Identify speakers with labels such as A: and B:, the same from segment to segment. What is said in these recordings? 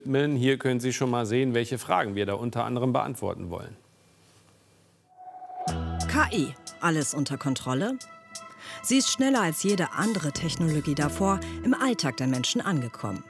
A: Hier können Sie schon mal sehen, welche Fragen wir da unter anderem beantworten wollen.
B: KI, alles unter Kontrolle? Sie ist schneller als jede andere Technologie davor im Alltag der Menschen angekommen.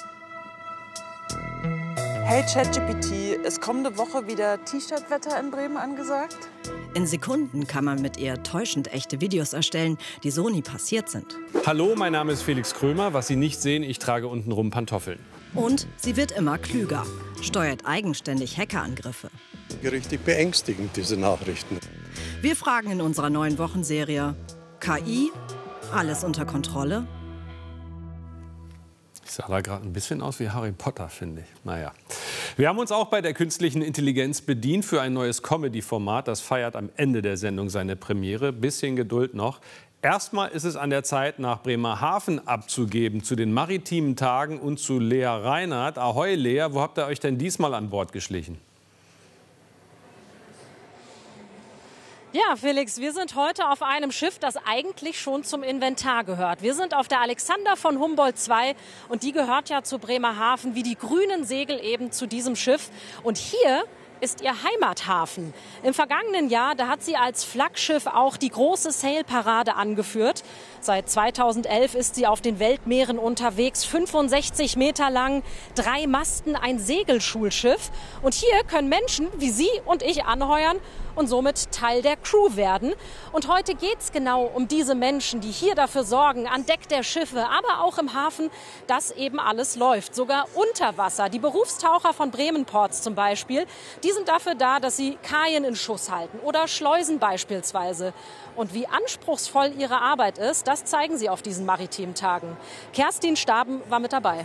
C: Hey ChatGPT, ist kommende Woche wieder T-Shirt-Wetter in Bremen angesagt?
B: In Sekunden kann man mit ihr täuschend echte Videos erstellen, die so nie passiert sind.
A: Hallo, mein Name ist Felix Krömer. Was Sie nicht sehen, ich trage untenrum Pantoffeln.
B: Und sie wird immer klüger, steuert eigenständig Hackerangriffe.
D: Richtig beängstigend, diese Nachrichten.
B: Wir fragen in unserer neuen Wochenserie: KI, alles unter Kontrolle?
A: Ich sah da gerade ein bisschen aus wie Harry Potter, finde ich. Naja. Wir haben uns auch bei der künstlichen Intelligenz bedient für ein neues Comedy-Format. Das feiert am Ende der Sendung seine Premiere. Bisschen Geduld noch. Erstmal ist es an der Zeit, nach Bremerhaven abzugeben, zu den maritimen Tagen und zu Lea Reinhardt. Ahoi Lea, wo habt ihr euch denn diesmal an Bord geschlichen?
E: Ja, Felix, wir sind heute auf einem Schiff, das eigentlich schon zum Inventar gehört. Wir sind auf der Alexander von Humboldt II und die gehört ja zu Bremerhaven, wie die grünen Segel eben zu diesem Schiff. Und hier ist ihr Heimathafen. Im vergangenen Jahr, da hat sie als Flaggschiff auch die große Sail-Parade angeführt. Seit 2011 ist sie auf den Weltmeeren unterwegs, 65 Meter lang, 3 Masten, ein Segelschulschiff. Und hier können Menschen wie Sie und ich anheuern und somit Teil der Crew werden. Und heute geht es genau um diese Menschen, die hier dafür sorgen, an Deck der Schiffe, aber auch im Hafen, dass eben alles läuft, sogar unter Wasser. Die Berufstaucher von Bremen Ports zum Beispiel, die sind dafür da, dass sie Kajen in Schuss halten oder Schleusen beispielsweise. Und wie anspruchsvoll ihre Arbeit ist, das zeigen sie auf diesen maritimen Tagen. Kerstin Staben war mit dabei.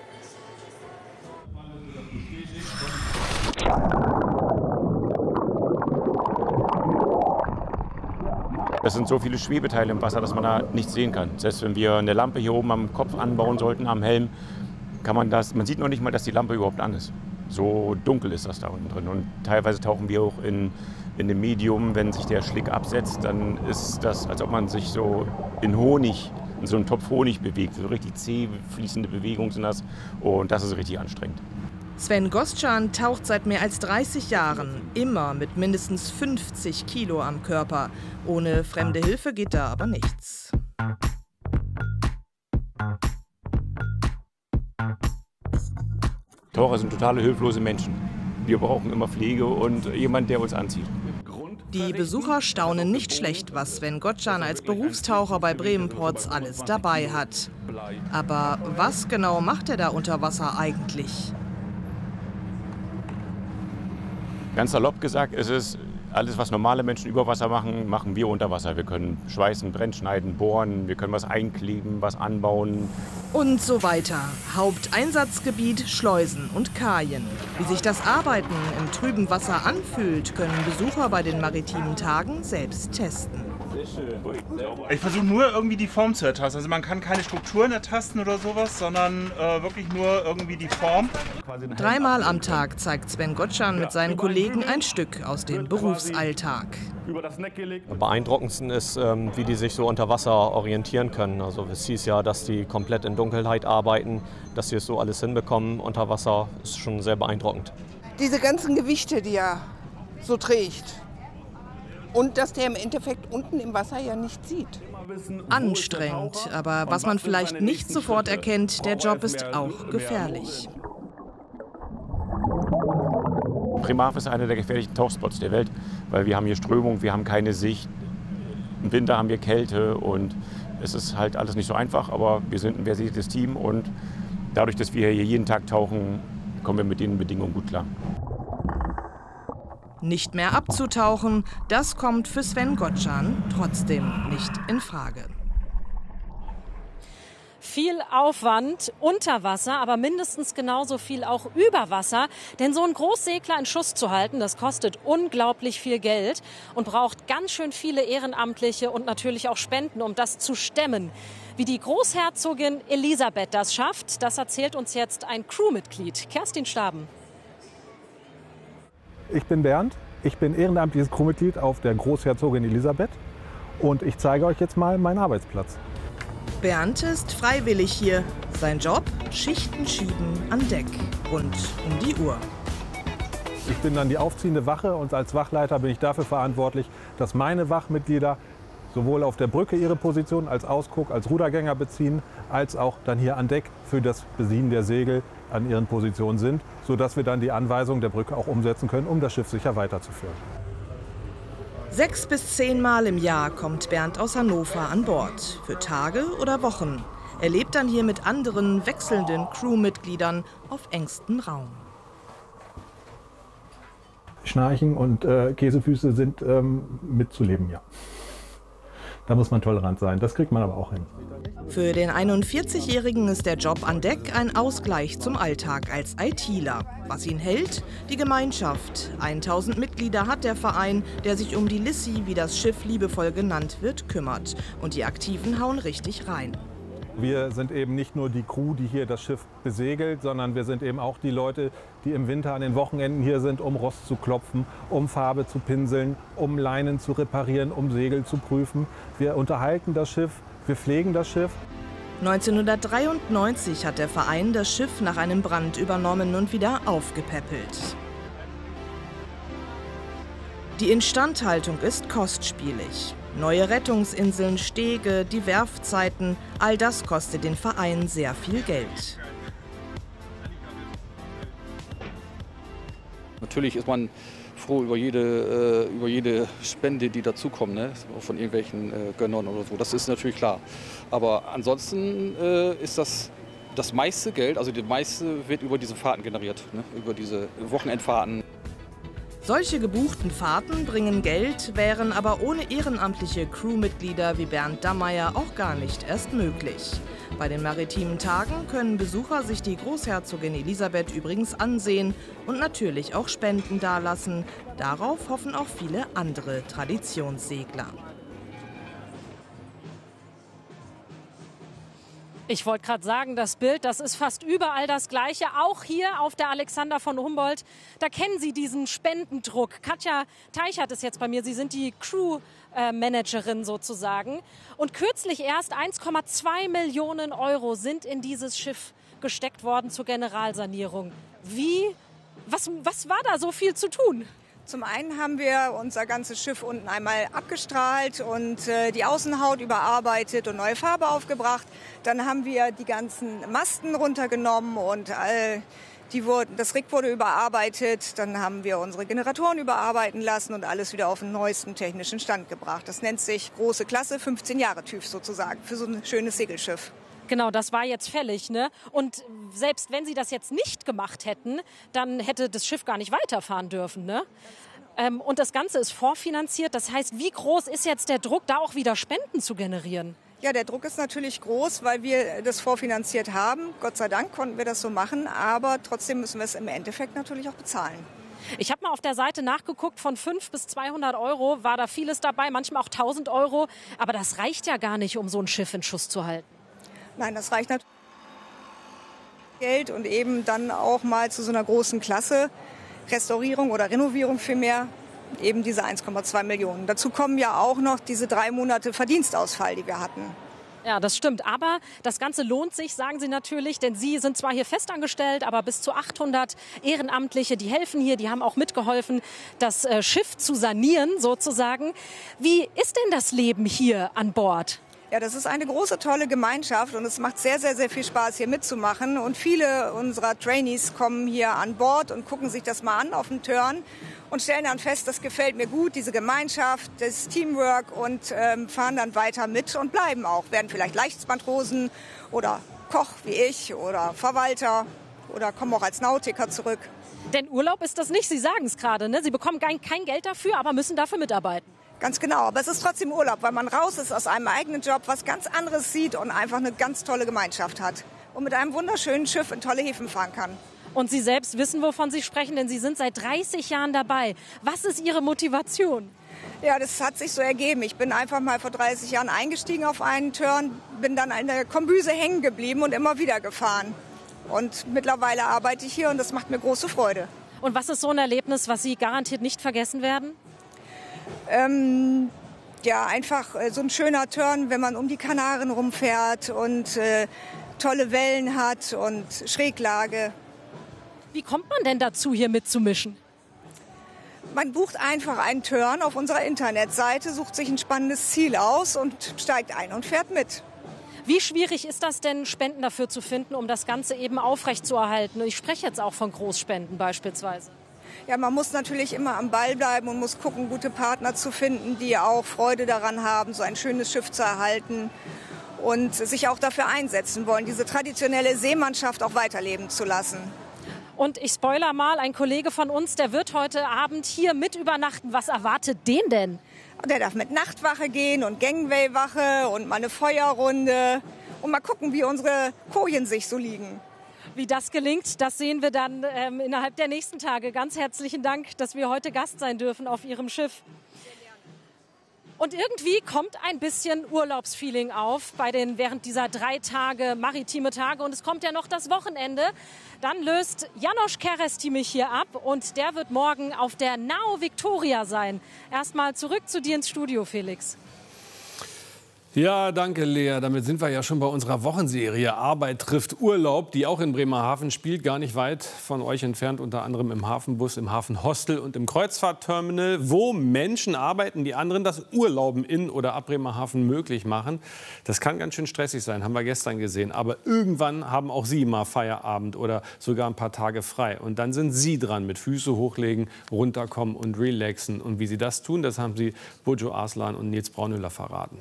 F: Es sind so viele Schwebeteile im Wasser, dass man da nichts sehen kann. Selbst wenn wir eine Lampe hier oben am Kopf anbauen sollten, am Helm, man sieht noch nicht mal, dass die Lampe überhaupt an ist. So dunkel ist das da unten drin. Und teilweise tauchen wir auch in dem Medium, wenn sich der Schlick absetzt, dann ist das, als ob man sich so in so einen Topf Honig bewegt. So richtig zäh fließende Bewegungen sind das. Und das ist richtig anstrengend.
G: Sven Gostschan taucht seit mehr als 30 Jahren, immer mit mindestens 50 Kilo am Körper. Ohne fremde Hilfe geht da aber nichts.
F: Taucher sind totale hilflose Menschen. Wir brauchen immer Pflege und jemanden, der uns anzieht.
G: Die Besucher staunen nicht schlecht, was Sven Gostschan als Berufstaucher bei Bremen Ports alles dabei hat. Aber was genau macht er da unter Wasser eigentlich?
F: Ganz salopp gesagt, ist es alles, was normale Menschen über Wasser machen, machen wir unter Wasser. Wir können schweißen, brennschneiden, bohren, wir können was einkleben, was anbauen.
G: Und so weiter. Haupteinsatzgebiet Schleusen und Kajen. Wie sich das Arbeiten im trüben Wasser anfühlt, können Besucher bei den maritimen Tagen selbst testen.
H: Ich versuche nur irgendwie die Form zu ertasten. Also man kann keine Strukturen ertasten oder sowas, sondern wirklich nur irgendwie die Form.
G: 3-mal am Tag zeigt Sven Gostschan mit seinen Kollegen ein Stück aus dem Berufsalltag.
I: Am beeindruckendsten ist, wie die sich so unter Wasser orientieren können. Also es hieß ja, dass die komplett in Dunkelheit arbeiten, dass sie es so alles hinbekommen unter Wasser, ist schon sehr beeindruckend.
J: Diese ganzen Gewichte, die er so trägt. Und dass der im Endeffekt unten im Wasser ja nichts sieht.
G: Anstrengend, aber was man vielleicht nicht sofort erkennt, der Job ist auch gefährlich.
F: Bremerhaven ist einer der gefährlichsten Tauchspots der Welt, weil wir haben hier Strömung, wir haben keine Sicht. Im Winter haben wir Kälte und es ist halt alles nicht so einfach, aber wir sind ein versiertes Team und dadurch, dass wir hier jeden Tag tauchen, kommen wir mit den Bedingungen gut klar.
G: Nicht mehr abzutauchen, das kommt für Sven Gostschan trotzdem nicht in Frage.
E: Viel Aufwand unter Wasser, aber mindestens genauso viel auch über Wasser. Denn so einen Großsegler in Schuss zu halten, das kostet unglaublich viel Geld und braucht ganz schön viele Ehrenamtliche und natürlich auch Spenden, um das zu stemmen. Wie die Großherzogin Elisabeth das schafft, das erzählt uns jetzt ein Crewmitglied, Kerstin Staben.
K: Ich bin Bernd, ich bin ehrenamtliches Crewmitglied auf der Großherzogin Elisabeth und ich zeige euch jetzt mal meinen Arbeitsplatz.
G: Bernd ist freiwillig hier. Sein Job? Schichten schieben an Deck, rund um die Uhr.
K: Ich bin dann die aufziehende Wache und als Wachleiter bin ich dafür verantwortlich, dass meine Wachmitglieder sowohl auf der Brücke ihre Position als Ausguck, als Rudergänger beziehen, als auch dann hier an Deck für das Besienen der Segel an ihren Positionen sind, sodass wir dann die Anweisung der Brücke auch umsetzen können, um das Schiff sicher weiterzuführen.
G: 6 bis 10 Mal im Jahr kommt Bernd aus Hannover an Bord, für Tage oder Wochen. Er lebt dann hier mit anderen wechselnden Crewmitgliedern auf engstem Raum.
K: Schnarchen und Käsefüße sind mitzuleben, ja. Da muss man tolerant sein, das kriegt man aber auch hin.
G: Für den 41-Jährigen ist der Job an Deck ein Ausgleich zum Alltag als ITler. Was ihn hält? Die Gemeinschaft. 1000 Mitglieder hat der Verein, der sich um die Lissi, wie das Schiff liebevoll genannt wird, kümmert. Und die Aktiven hauen richtig rein.
K: Wir sind eben nicht nur die Crew, die hier das Schiff besegelt, sondern wir sind eben auch die Leute, die im Winter an den Wochenenden hier sind, um Rost zu klopfen, um Farbe zu pinseln, um Leinen zu reparieren, um Segel zu prüfen. Wir unterhalten das Schiff, wir pflegen das Schiff.
G: 1993 hat der Verein das Schiff nach einem Brand übernommen und wieder aufgepäppelt. Die Instandhaltung ist kostspielig. Neue Rettungsinseln, Stege, die Werfzeiten, all das kostet den Verein sehr viel Geld.
L: Natürlich ist man froh über jede Spende, die dazukommt, ne? Von irgendwelchen Gönnern oder so. Das ist natürlich klar. Aber ansonsten ist das meiste Geld, also das meiste wird über diese Fahrten generiert, ne? Über diese Wochenendfahrten.
G: Solche gebuchten Fahrten bringen Geld, wären aber ohne ehrenamtliche Crewmitglieder wie Bernd Dammeyer auch gar nicht erst möglich. Bei den maritimen Tagen können Besucher sich die Großherzogin Elisabeth übrigens ansehen und natürlich auch Spenden dalassen. Darauf hoffen auch viele andere Traditionssegler.
E: Ich wollte gerade sagen, das Bild, das ist fast überall das Gleiche. Auch hier auf der Alexander von Humboldt, da kennen Sie diesen Spendendruck. Katja Teichert ist jetzt bei mir. Sie sind die Crew-Managerin sozusagen. Und kürzlich erst 1,2 Millionen Euro sind in dieses Schiff gesteckt worden zur Generalsanierung. Was war da so viel zu tun?
M: Zum einen haben wir unser ganzes Schiff unten einmal abgestrahlt und die Außenhaut überarbeitet und neue Farbe aufgebracht. Dann haben wir die ganzen Masten runtergenommen und das Rig wurde überarbeitet. Dann haben wir unsere Generatoren überarbeiten lassen und alles wieder auf den neuesten technischen Stand gebracht. Das nennt sich große Klasse, 15 Jahre TÜV sozusagen, für so ein schönes Segelschiff.
E: Genau, das war jetzt fällig, ne? Und selbst wenn Sie das jetzt nicht gemacht hätten, dann hätte das Schiff gar nicht weiterfahren dürfen, ne? Und das Ganze ist vorfinanziert. Das heißt, wie groß ist jetzt der Druck, da auch wieder Spenden zu generieren?
M: Ja, der Druck ist natürlich groß, weil wir das vorfinanziert haben. Gott sei Dank konnten wir das so machen, aber trotzdem müssen wir es im Endeffekt natürlich auch bezahlen.
E: Ich habe mal auf der Seite nachgeguckt, von 5 bis 200 Euro war da vieles dabei, manchmal auch 1000 Euro. Aber das reicht ja gar nicht, um so ein Schiff in Schuss zu halten.
M: Nein, das reicht natürlich Geld und eben dann auch mal zu so einer großen Klasse, Restaurierung oder Renovierung vielmehr, eben diese 1,2 Millionen. Dazu kommen ja auch noch diese 3 Monate Verdienstausfall, die wir hatten.
E: Ja, das stimmt. Aber das Ganze lohnt sich, sagen Sie natürlich, denn Sie sind zwar hier festangestellt, aber bis zu 800 Ehrenamtliche, die helfen hier, die haben auch mitgeholfen, das Schiff zu sanieren sozusagen. Wie ist denn das Leben hier an Bord?
M: Ja, das ist eine große, tolle Gemeinschaft und es macht sehr, sehr, sehr viel Spaß, hier mitzumachen. Und viele unserer Trainees kommen hier an Bord und gucken sich das mal an auf dem Turn und stellen dann fest, das gefällt mir gut, diese Gemeinschaft, das Teamwork und fahren dann weiter mit und bleiben auch. Werden vielleicht Leichtmatrosen oder Koch wie ich oder Verwalter oder kommen auch als Nautiker zurück.
E: Denn Urlaub ist das nicht, Sie sagen es gerade, ne? Sie bekommen kein Geld dafür, aber müssen dafür mitarbeiten.
M: Ganz genau, aber es ist trotzdem Urlaub, weil man raus ist aus einem eigenen Job, was ganz anderes sieht und einfach eine ganz tolle Gemeinschaft hat. Und mit einem wunderschönen Schiff in tolle Häfen fahren kann.
E: Und Sie selbst wissen, wovon Sie sprechen, denn Sie sind seit 30 Jahren dabei. Was ist Ihre Motivation?
M: Ja, das hat sich so ergeben. Ich bin einfach mal vor 30 Jahren eingestiegen auf einen Turn, bin dann an der Kombüse hängen geblieben und immer wieder gefahren. Und mittlerweile arbeite ich hier und das macht mir große Freude.
E: Und was ist so ein Erlebnis, was Sie garantiert nicht vergessen werden?
M: Ja, einfach so ein schöner Turn, wenn man um die Kanaren rumfährt und tolle Wellen hat und Schräglage.
E: Wie kommt man denn dazu, hier mitzumischen?
M: Man bucht einfach einen Turn auf unserer Internetseite, sucht sich ein spannendes Ziel aus und steigt ein und fährt mit.
E: Wie schwierig ist das denn, Spenden dafür zu finden, um das Ganze eben aufrechtzuerhalten? Ich spreche jetzt auch von Großspenden beispielsweise.
M: Ja, man muss natürlich immer am Ball bleiben und muss gucken, gute Partner zu finden, die auch Freude daran haben, so ein schönes Schiff zu erhalten und sich auch dafür einsetzen wollen, diese traditionelle Seemannschaft auch weiterleben zu lassen.
E: Und ich spoiler mal, ein Kollege von uns, der wird heute Abend hier mit übernachten. Was erwartet den denn?
M: Der darf mit Nachtwache gehen und Gangway-Wache und mal eine Feuerrunde und mal gucken, wie unsere Kojen sich so liegen.
E: Wie das gelingt, das sehen wir dann innerhalb der nächsten Tage. Ganz herzlichen Dank, dass wir heute Gast sein dürfen auf Ihrem Schiff. Und irgendwie kommt ein bisschen Urlaubsfeeling auf während dieser 3 Tage, maritime Tage. Und es kommt ja noch das Wochenende. Dann löst János Kereszti mich hier ab und der wird morgen auf der Nao Victoria sein. Erstmal zurück zu dir ins Studio, Felix.
A: Ja, danke, Lea. Damit sind wir ja schon bei unserer Wochenserie Arbeit trifft Urlaub, die auch in Bremerhaven spielt, gar nicht weit von euch entfernt, unter anderem im Hafenbus, im Hafenhostel und im Kreuzfahrtterminal, wo Menschen arbeiten, die anderen das Urlauben in oder ab Bremerhaven möglich machen. Das kann ganz schön stressig sein, haben wir gestern gesehen. Aber irgendwann haben auch Sie mal Feierabend oder sogar ein paar Tage frei. Und dann sind Sie dran mit Füße hochlegen, runterkommen und relaxen. Und wie Sie das tun, das haben Sie Burcu Arslan und Nils Braunöller verraten.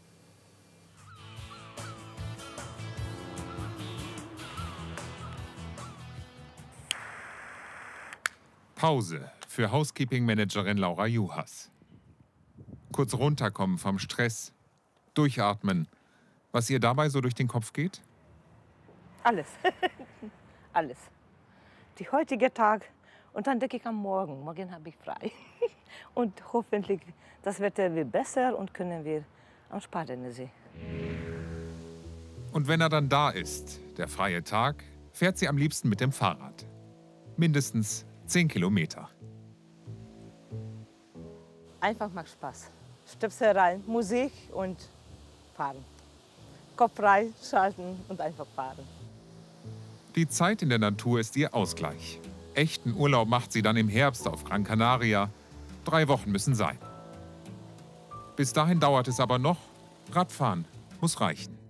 N: Pause für Housekeeping-Managerin Laura Juhas. Kurz runterkommen vom Stress, durchatmen. Was ihr dabei so durch den Kopf geht?
O: Alles. Alles. Der heutige Tag und dann denke ich am Morgen. Morgen habe ich frei. Und hoffentlich das Wetter wird besser und können wir am Sparrennensee.
N: Und wenn er dann da ist, der freie Tag, fährt sie am liebsten mit dem Fahrrad. Mindestens 10 Kilometer.
O: Einfach macht Spaß. Stöpsel rein, Musik und fahren. Kopf frei, schalten und einfach fahren.
N: Die Zeit in der Natur ist ihr Ausgleich. Echten Urlaub macht sie dann im Herbst auf Gran Canaria. 3 Wochen müssen sein. Bis dahin dauert es aber noch. Radfahren muss reichen.